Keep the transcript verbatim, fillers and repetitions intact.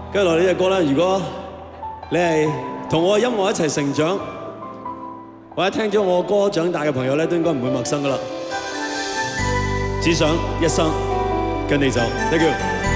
跟住落嚟呢隻歌咧，如果你係同我嘅音樂一齊成長，或者聽咗我歌長大嘅朋友咧，都應該唔會陌生噶啦。只想一生跟你走 ，thank you。